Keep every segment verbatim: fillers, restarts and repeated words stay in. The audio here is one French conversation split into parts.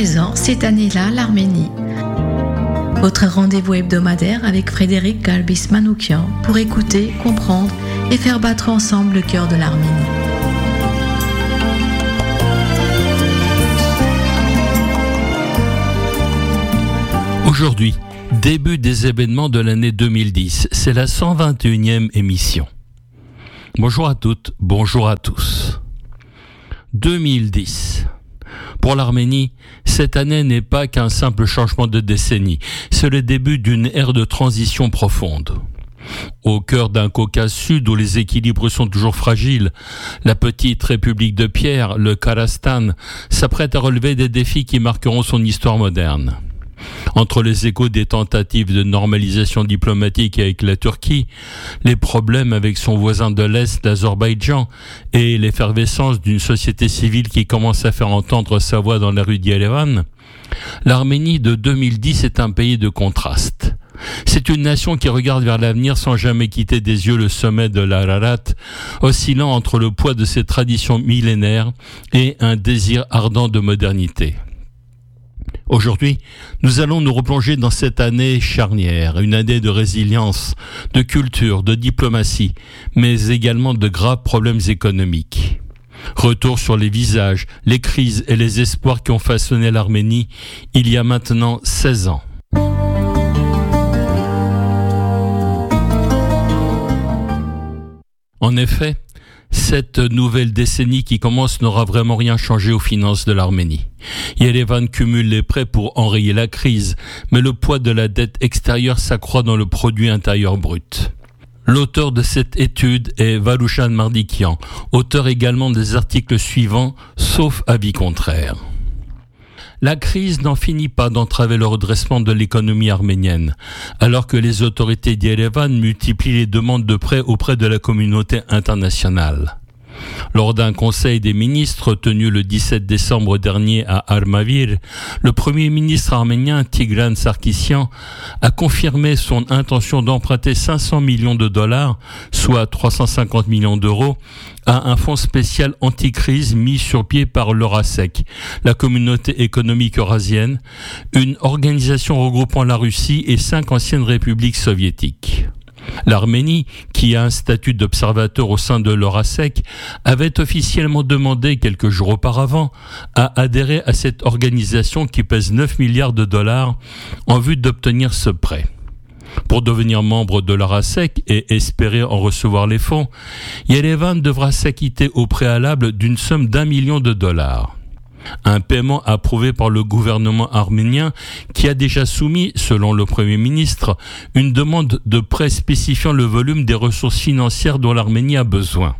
présent cette année-là l'Arménie. Votre rendez-vous hebdomadaire avec Frédéric Galbis-Manoukian pour écouter, comprendre et faire battre ensemble le cœur de l'Arménie. Aujourd'hui, début des événements de l'année deux mille dix, c'est la cent vingt et unième émission. Bonjour à toutes, bonjour à tous. deux mille dix. Pour l'Arménie, cette année n'est pas qu'un simple changement de décennie, c'est le début d'une ère de transition profonde. Au cœur d'un Caucase Sud où les équilibres sont toujours fragiles, la petite République de pierre, le Karastan, s'apprête à relever des défis qui marqueront son histoire moderne. Entre les échos des tentatives de normalisation diplomatique avec la Turquie, les problèmes avec son voisin de l'Est, l'Azerbaïdjan, et l'effervescence d'une société civile qui commence à faire entendre sa voix dans la rue d'Yerevan, l'Arménie de deux mille dix est un pays de contraste. C'est une nation qui regarde vers l'avenir sans jamais quitter des yeux le sommet de l'Ararat, oscillant entre le poids de ses traditions millénaires et un désir ardent de modernité. Aujourd'hui, nous allons nous replonger dans cette année charnière, une année de résilience, de culture, de diplomatie, mais également de graves problèmes économiques. Retour sur les visages, les crises et les espoirs qui ont façonné l'Arménie il y a maintenant seize ans. En effet, cette nouvelle décennie qui commence n'aura vraiment rien changé aux finances de l'Arménie. Yerevan cumule les prêts pour enrayer la crise, mais le poids de la dette extérieure s'accroît dans le produit intérieur brut. L'auteur de cette étude est Varushan Mardikian, auteur également des articles suivants, sauf avis contraire. La crise n'en finit pas d'entraver le redressement de l'économie arménienne, alors que les autorités d'Yerevan multiplient les demandes de prêts auprès de la communauté internationale. Lors d'un conseil des ministres tenu le dix-sept décembre dernier à Armavir, le premier ministre arménien Tigran Sarkisian a confirmé son intention d'emprunter cinq cents millions de dollars, soit trois cent cinquante millions d'euros, à un fonds spécial anti-crise mis sur pied par l'Eurasec, la communauté économique eurasienne, une organisation regroupant la Russie et cinq anciennes républiques soviétiques. L'Arménie, qui a un statut d'observateur au sein de l'Eurasec, avait officiellement demandé quelques jours auparavant à adhérer à cette organisation qui pèse neuf milliards de dollars en vue d'obtenir ce prêt. Pour devenir membre de l'Eurasec et espérer en recevoir les fonds, Yerevan devra s'acquitter au préalable d'une somme d'un million de dollars. Un paiement approuvé par le gouvernement arménien qui a déjà soumis, selon le Premier ministre, une demande de prêt spécifiant le volume des ressources financières dont l'Arménie a besoin.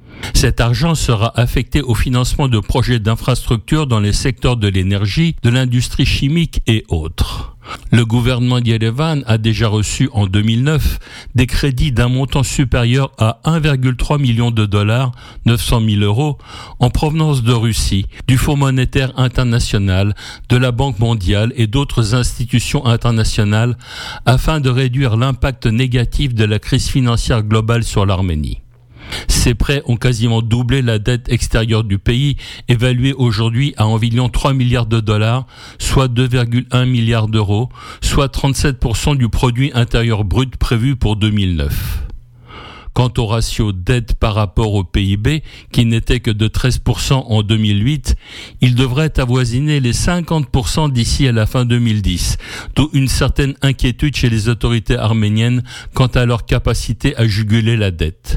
Cet argent sera affecté au financement de projets d'infrastructures dans les secteurs de l'énergie, de l'industrie chimique et autres. Le gouvernement d'Yerevan a déjà reçu en deux mille neuf des crédits d'un montant supérieur à un virgule trois million de dollars, neuf cent mille euros, en provenance de Russie, du Fonds monétaire international, de la Banque mondiale et d'autres institutions internationales afin de réduire l'impact négatif de la crise financière globale sur l'Arménie. Ces prêts ont quasiment doublé la dette extérieure du pays, évaluée aujourd'hui à environ trois milliards de dollars, soit deux virgule un milliards d'euros, soit trente-sept pour cent du produit intérieur brut prévu pour deux mille neuf. Quant au ratio dette par rapport au P I B, qui n'était que de treize pour cent en deux mille huit, il devrait avoisiner les cinquante pour cent d'ici à la fin deux mille dix, d'où une certaine inquiétude chez les autorités arméniennes quant à leur capacité à juguler la dette.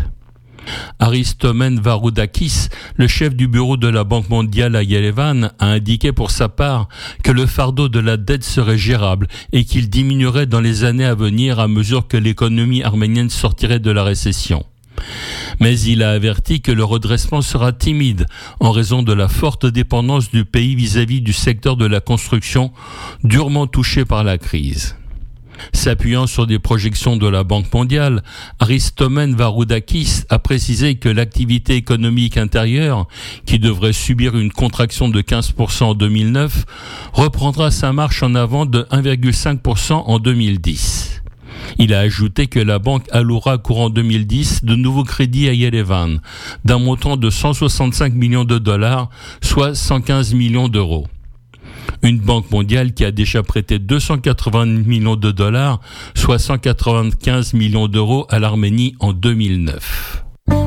Aristomen Varoudakis, le chef du bureau de la Banque mondiale à Yerevan, a indiqué pour sa part que le fardeau de la dette serait gérable et qu'il diminuerait dans les années à venir à mesure que l'économie arménienne sortirait de la récession. Mais il a averti que le redressement sera timide en raison de la forte dépendance du pays vis-à-vis du secteur de la construction, durement touché par la crise. S'appuyant sur des projections de la Banque mondiale, Aristomen Varoudakis a précisé que l'activité économique intérieure, qui devrait subir une contraction de quinze pour cent en deux mille neuf, reprendra sa marche en avant de un virgule cinq pour cent en deux mille dix. Il a ajouté que la banque allouera courant deux mille dix de nouveaux crédits à Yerevan, d'un montant de cent soixante-cinq millions de dollars, soit cent quinze millions d'euros. Une banque mondiale qui a déjà prêté deux cent quatre-vingts millions de dollars, soit cent quatre-vingt-quinze millions d'euros à l'Arménie en deux mille neuf.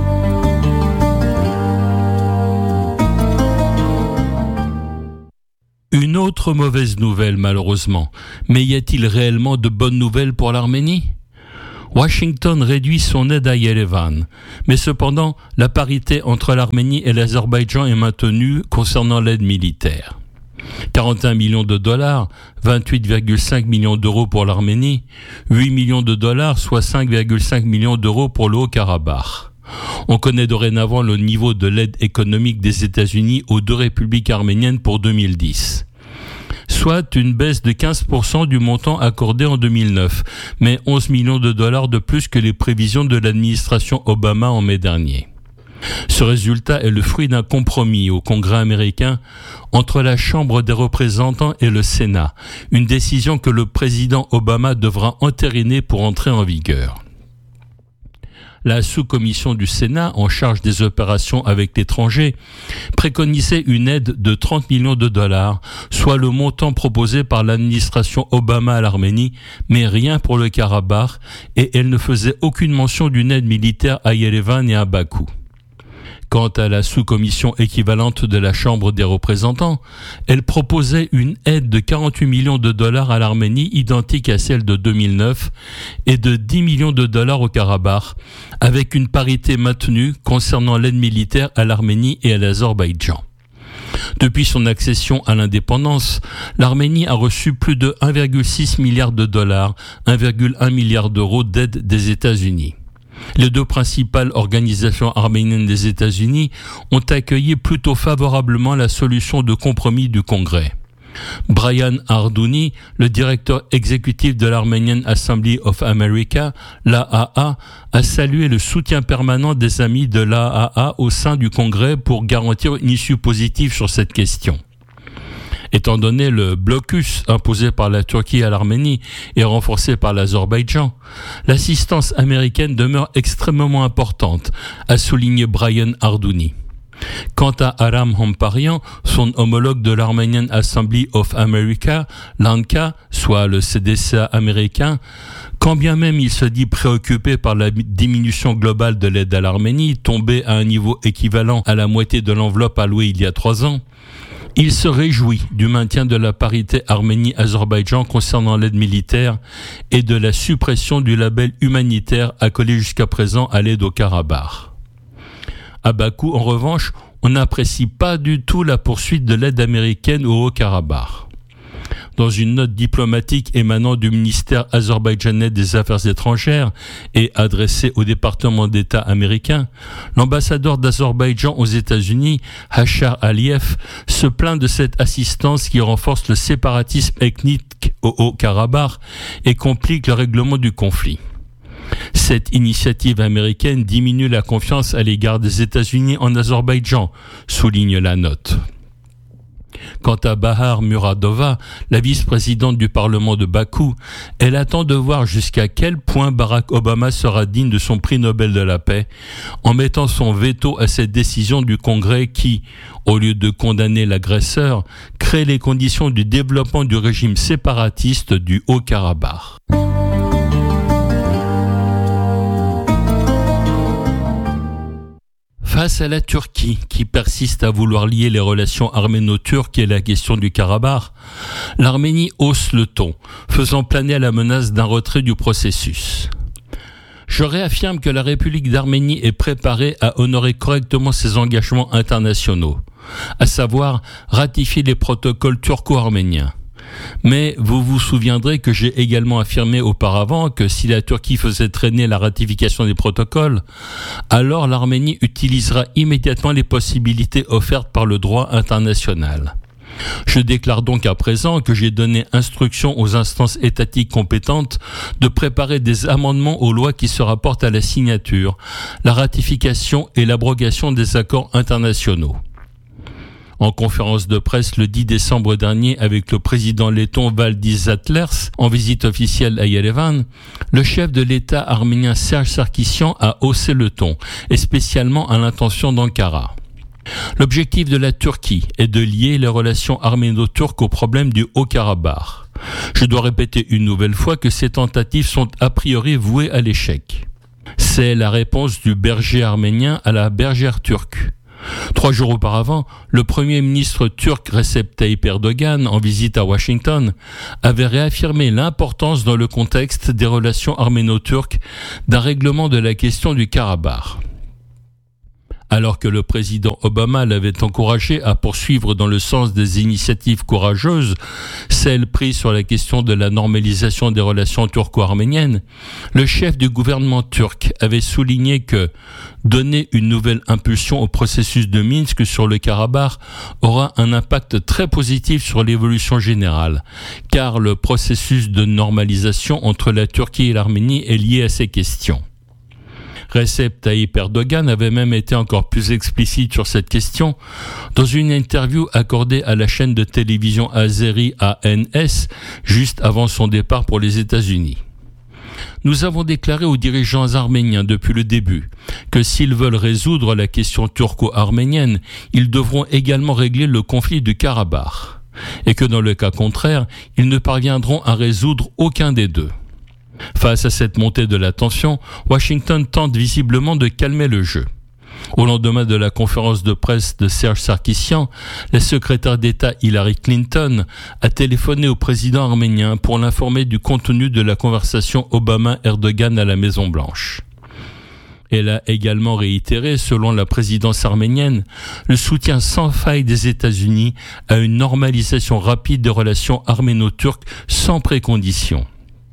Une autre mauvaise nouvelle malheureusement, mais y a-t-il réellement de bonnes nouvelles pour l'Arménie ? Washington réduit son aide à Yerevan, mais cependant la parité entre l'Arménie et l'Azerbaïdjan est maintenue concernant l'aide militaire. quarante et un millions de dollars, vingt-huit virgule cinq millions d'euros pour l'Arménie, huit millions de dollars, soit cinq virgule cinq millions d'euros pour le Haut-Karabakh. On connaît dorénavant le niveau de l'aide économique des États-Unis aux deux républiques arméniennes pour deux mille dix. Soit une baisse de quinze pour cent du montant accordé en deux mille neuf, mais onze millions de dollars de plus que les prévisions de l'administration Obama en mai dernier. Ce résultat est le fruit d'un compromis au Congrès américain entre la Chambre des représentants et le Sénat, une décision que le président Obama devra entériner pour entrer en vigueur. La sous-commission du Sénat, en charge des opérations avec l'étranger, préconisait une aide de trente millions de dollars, soit le montant proposé par l'administration Obama à l'Arménie, mais rien pour le Karabakh, et elle ne faisait aucune mention d'une aide militaire à Yerevan et à Bakou. Quant à la sous-commission équivalente de la Chambre des représentants, elle proposait une aide de quarante-huit millions de dollars à l'Arménie, identique à celle de deux mille neuf, et de dix millions de dollars au Karabakh, avec une parité maintenue concernant l'aide militaire à l'Arménie et à l'Azerbaïdjan. Depuis son accession à l'indépendance, l'Arménie a reçu plus de un virgule six milliard de dollars, un virgule un milliard d'euros d'aide des États-Unis. Les deux principales organisations arméniennes des États-Unis ont accueilli plutôt favorablement la solution de compromis du Congrès. Brian Ardouni, le directeur exécutif de l'Armenian Assembly of America, l'A A A, a salué le soutien permanent des amis de l'A A A au sein du Congrès pour garantir une issue positive sur cette question. Étant donné le blocus imposé par la Turquie à l'Arménie et renforcé par l'Azerbaïdjan, l'assistance américaine demeure extrêmement importante, a souligné Brian Ardouni. Quant à Aram Hamparian, son homologue de l'Armenian Assembly of America, l'A N C A, soit le C D C A américain, quand bien même il se dit préoccupé par la diminution globale de l'aide à l'Arménie, tombée à un niveau équivalent à la moitié de l'enveloppe allouée il y a trois ans, il se réjouit du maintien de la parité Arménie-Azerbaïdjan concernant l'aide militaire et de la suppression du label humanitaire accolé jusqu'à présent à l'aide au Karabakh. À Bakou, en revanche, on n'apprécie pas du tout la poursuite de l'aide américaine au Haut-Karabakh. Dans une note diplomatique émanant du ministère azerbaïdjanais des Affaires étrangères et adressée au département d'État américain, l'ambassadeur d'Azerbaïdjan aux États-Unis, Hachar Aliyev, se plaint de cette assistance qui renforce le séparatisme ethnique au Haut-Karabakh et complique le règlement du conflit. Cette initiative américaine diminue la confiance à l'égard des États-Unis en Azerbaïdjan, souligne la note. Quant à Bahar Muradova, la vice-présidente du Parlement de Bakou, elle attend de voir jusqu'à quel point Barack Obama sera digne de son prix Nobel de la paix en mettant son veto à cette décision du Congrès qui, au lieu de condamner l'agresseur, crée les conditions du développement du régime séparatiste du Haut-Karabakh. Face à la Turquie, qui persiste à vouloir lier les relations arméno-turques et la question du Karabakh, l'Arménie hausse le ton, faisant planer la menace d'un retrait du processus. Je réaffirme que la République d'Arménie est préparée à honorer correctement ses engagements internationaux, à savoir ratifier les protocoles turco-arméniens. Mais vous vous souviendrez que j'ai également affirmé auparavant que si la Turquie faisait traîner la ratification des protocoles, alors l'Arménie utilisera immédiatement les possibilités offertes par le droit international. Je déclare donc à présent que j'ai donné instruction aux instances étatiques compétentes de préparer des amendements aux lois qui se rapportent à la signature, la ratification et l'abrogation des accords internationaux. En conférence de presse le dix décembre dernier avec le président letton Valdis Zatlers en visite officielle à Yerevan, le chef de l'État arménien Serge Sarkissian a haussé le ton, et spécialement à l'intention d'Ankara. L'objectif de la Turquie est de lier les relations arméno-turques au problème du Haut-Karabakh. Je dois répéter une nouvelle fois que ces tentatives sont a priori vouées à l'échec. C'est la réponse du berger arménien à la bergère turque. Trois jours auparavant, le premier ministre turc Recep Tayyip Erdogan, en visite à Washington, avait réaffirmé l'importance dans le contexte des relations arméno-turques d'un règlement de la question du Karabakh. Alors que le président Obama l'avait encouragé à poursuivre dans le sens des initiatives courageuses, celles prises sur la question de la normalisation des relations turco-arméniennes, le chef du gouvernement turc avait souligné que donner une nouvelle impulsion au processus de Minsk sur le Karabakh aura un impact très positif sur l'évolution générale, car le processus de normalisation entre la Turquie et l'Arménie est lié à ces questions. Recep Tayyip Erdogan avait même été encore plus explicite sur cette question dans une interview accordée à la chaîne de télévision azérie A N S juste avant son départ pour les États-Unis. Nous avons déclaré aux dirigeants arméniens depuis le début que s'ils veulent résoudre la question turco-arménienne, ils devront également régler le conflit du Karabakh, et que dans le cas contraire, ils ne parviendront à résoudre aucun des deux. Face à cette montée de la tension, Washington tente visiblement de calmer le jeu. Au lendemain de la conférence de presse de Serge Sarkissian, la secrétaire d'État Hillary Clinton a téléphoné au président arménien pour l'informer du contenu de la conversation Obama-Erdogan à la Maison-Blanche. Elle a également réitéré, selon la présidence arménienne, le soutien sans faille des États-Unis à une normalisation rapide des relations arméno-turques sans précondition.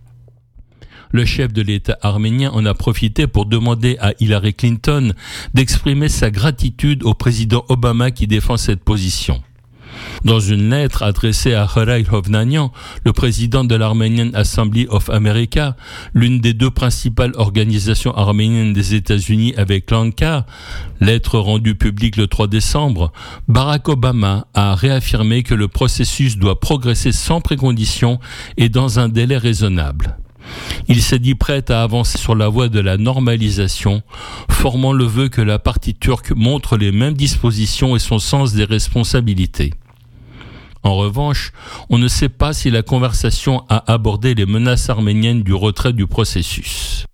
Le chef de l'État arménien en a profité pour demander à Hillary Clinton d'exprimer sa gratitude au président Obama qui défend cette position. Dans une lettre adressée à Horai Hovnanian, le président de l'Armenian Assembly of America, l'une des deux principales organisations arméniennes des États-Unis avec l'ANCA, lettre rendue publique le trois décembre, Barack Obama a réaffirmé que le processus doit progresser sans précondition et dans un délai raisonnable. Il s'est dit prêt à avancer sur la voie de la normalisation, formant le vœu que la partie turque montre les mêmes dispositions et son sens des responsabilités. En revanche, on ne sait pas si la conversation a abordé les menaces arméniennes du retrait du processus.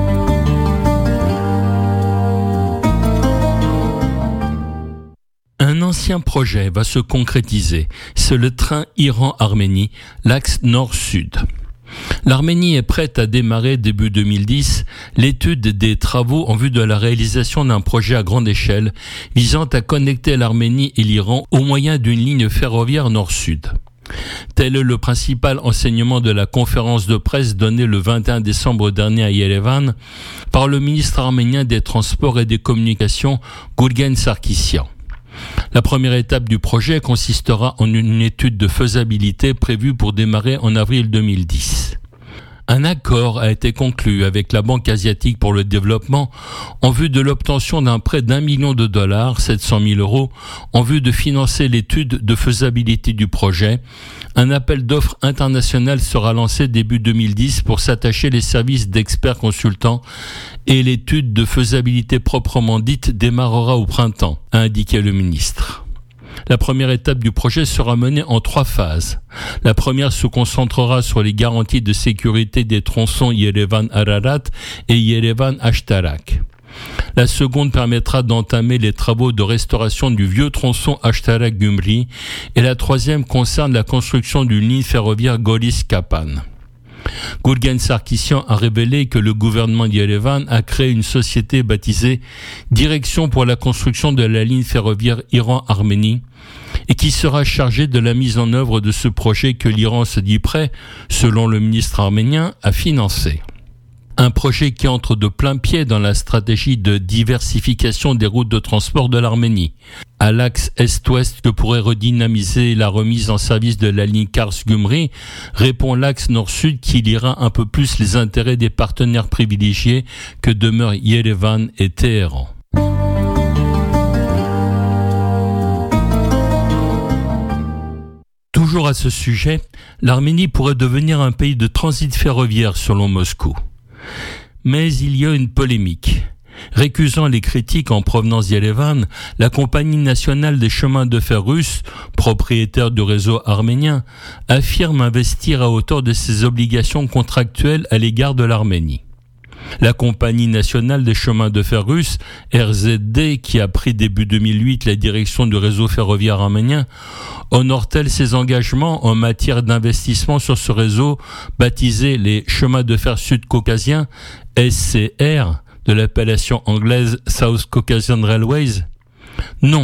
Un ancien projet va se concrétiser, c'est le train Iran-Arménie, l'axe nord-sud. L'Arménie est prête à démarrer début deux mille dix l'étude des travaux en vue de la réalisation d'un projet à grande échelle visant à connecter l'Arménie et l'Iran au moyen d'une ligne ferroviaire nord-sud. Tel est le principal enseignement de la conférence de presse donnée le vingt et un décembre dernier à Yerevan par le ministre arménien des Transports et des Communications, Gurgen Sarkissian. La première étape du projet consistera en une étude de faisabilité prévue pour démarrer en avril deux mille dix. Un accord a été conclu avec la Banque asiatique pour le développement en vue de l'obtention d'un prêt d'un million de dollars, sept cent mille euros, en vue de financer l'étude de faisabilité du projet. Un appel d'offres international sera lancé début deux mille dix pour s'attacher les services d'experts consultants et l'étude de faisabilité proprement dite démarrera au printemps, a indiqué le ministre. La première étape du projet sera menée en trois phases. La première se concentrera sur les garanties de sécurité des tronçons Yerevan-Ararat et Yerevan-Ashtarak. La seconde permettra d'entamer les travaux de restauration du vieux tronçon Ashtarak-Gümri et la troisième concerne la construction d'une ligne ferroviaire Goris-Kapan. Gurgen Sarkissian a révélé que le gouvernement d'Yerevan a créé une société baptisée Direction pour la construction de la ligne ferroviaire Iran-Arménie et qui sera chargée de la mise en œuvre de ce projet que l'Iran se dit prêt, selon le ministre arménien, à financer. Un projet qui entre de plein pied dans la stratégie de diversification des routes de transport de l'Arménie. À l'axe est-ouest que pourrait redynamiser la remise en service de la ligne Kars-Gümri, répond l'axe nord-sud qui liera un peu plus les intérêts des partenaires privilégiés que demeurent Yerevan et Téhéran. Toujours à ce sujet, l'Arménie pourrait devenir un pays de transit ferroviaire selon Moscou. Mais il y a une polémique. Récusant les critiques en provenance d'Yerevan, la Compagnie nationale des chemins de fer russe, propriétaire du réseau arménien, affirme investir à hauteur de ses obligations contractuelles à l'égard de l'Arménie. La Compagnie nationale des chemins de fer russe, R Z D, qui a pris début deux mille huit la direction du réseau ferroviaire arménien, honore-t-elle ses engagements en matière d'investissement sur ce réseau baptisé les chemins de fer sud-caucasiens, S C R, de l'appellation anglaise South Caucasian Railways? Non.